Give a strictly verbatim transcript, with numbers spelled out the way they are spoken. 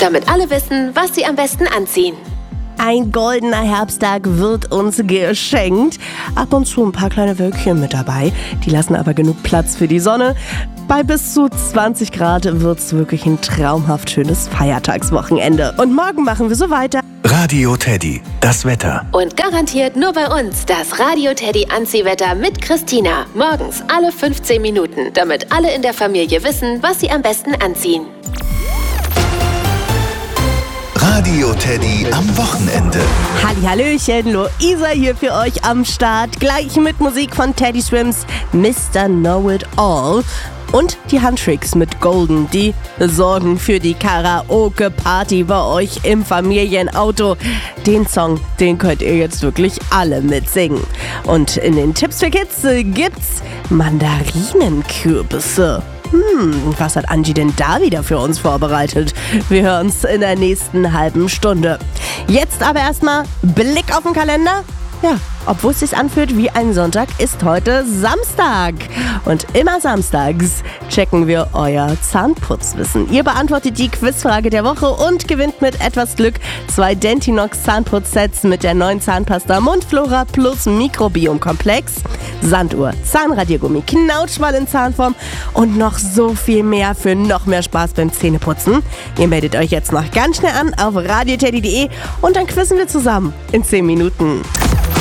damit alle wissen, was sie am besten anziehen. Ein goldener Herbsttag wird uns geschenkt. Ab und zu ein paar kleine Wölkchen mit dabei. Die lassen aber genug Platz für die Sonne. Bei bis zu zwanzig Grad wird es wirklich ein traumhaft schönes Feiertagswochenende. Und morgen machen wir so weiter. Radio Teddy, das Wetter. Und garantiert nur bei uns das Radio Teddy Anziehwetter mit Christina. Morgens alle fünfzehn Minuten, damit alle in der Familie wissen, was sie am besten anziehen. Radio Teddy am Wochenende. Hallihallöchen, Luisa hier für euch am Start. Gleich mit Musik von Teddy Swims, Mister Know-It-All. Und die Handtricks mit Golden, die sorgen für die Karaoke-Party bei euch im Familienauto. Den Song, den könnt ihr jetzt wirklich alle mitsingen. Und in den Tipps für Kids gibt's Mandarinenkürbisse. Hm, was hat Angie denn da wieder für uns vorbereitet? Wir hören uns in der nächsten halben Stunde. Jetzt aber erstmal Blick auf den Kalender. Ja, obwohl es sich anfühlt wie ein Sonntag, ist heute Samstag. Und immer samstags checken wir euer Zahnputzwissen. Ihr beantwortet die Quizfrage der Woche und gewinnt mit etwas Glück zwei Dentinox Zahnputzsets mit der neuen Zahnpasta Mundflora plus Mikrobiomkomplex, Sanduhr, Zahnradiergummi, Knautschball in Zahnform und noch so viel mehr für noch mehr Spaß beim Zähneputzen. Ihr meldet euch jetzt noch ganz schnell an auf radioteddy punkt de und dann quizzen wir zusammen in zehn Minuten.